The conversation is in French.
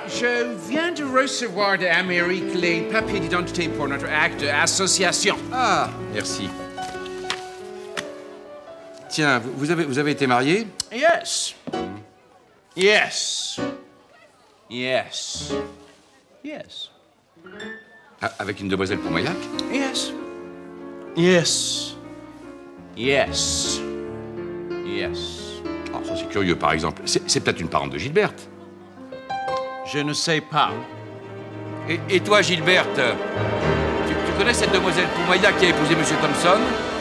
je viens de recevoir d'Amérique les papiers d'identité pour notre acte d'association. Ah, merci. Tiens, vous avez été marié? Yes. Yes. Yes. Yes. Ah, avec une demoiselle Poumaillac? Yes. Yes. Yes. Yes. Oh, ça c'est curieux, par exemple. C'est peut-être une parente de Gilberte. Je ne sais pas. Et toi, Gilberte, tu connais cette demoiselle Poumaillac qui a épousé M. Thompson?